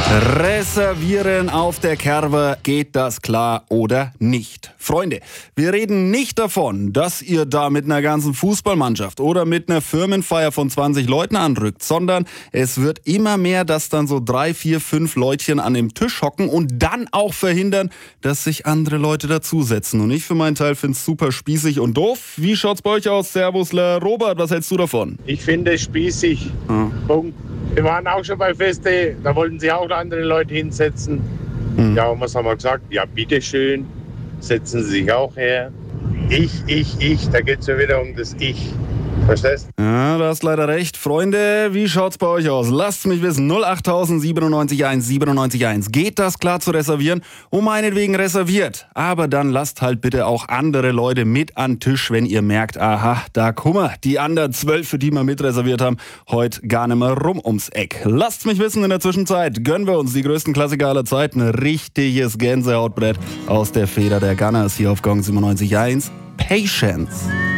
Reservieren auf der Kerbe, geht das klar oder nicht? Freunde, wir reden nicht davon, dass ihr da mit einer ganzen Fußballmannschaft oder mit einer Firmenfeier von 20 Leuten anrückt, sondern es wird immer mehr, dass dann so 3, 4, 5 Leutchen an dem Tisch hocken und dann auch verhindern, dass sich andere Leute dazusetzen. Und ich für meinen Teil finde es super spießig und doof. Wie schaut's bei euch aus? Servusler Robert, was hältst du davon? Ich finde es spießig. Punkt. Wir waren auch schon bei Feste, da wollten sich auch andere Leute hinsetzen. Ja, und was haben wir gesagt? Ja, bitteschön, setzen Sie sich auch her. Ich, da geht es ja wieder um das Ich. Verstehst? Ja, du hast leider recht. Freunde, wie schaut's bei euch aus? Lasst mich wissen. 08000 97 1 97 1. Geht das klar zu reservieren? Und meinetwegen reserviert. Aber dann lasst halt bitte auch andere Leute mit an Tisch, wenn ihr merkt, aha, da guck mal, die anderen 12, für die wir mitreserviert haben, heute gar nicht mehr rum ums Eck. Lasst mich wissen, in der Zwischenzeit gönnen wir uns die größten Klassiker aller Zeiten. Ein richtiges Gänsehautbrett aus der Feder der Gunners hier auf Gong 97 1. Patience.